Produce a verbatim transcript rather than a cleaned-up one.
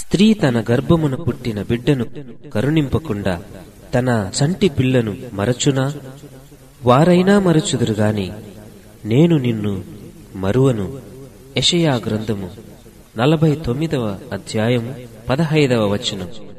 స్త్రీ తన గర్భమున పుట్టిన బిడ్డను కరుణింపకుండా తన చంటి పిల్లను మరచునా? వారైనా మరచుదురుగాని నేను నిన్ను మరువను. యెషయా గ్రంథము నలభై తొమ్మిదవ అధ్యాయము పదహైదవ వచనం.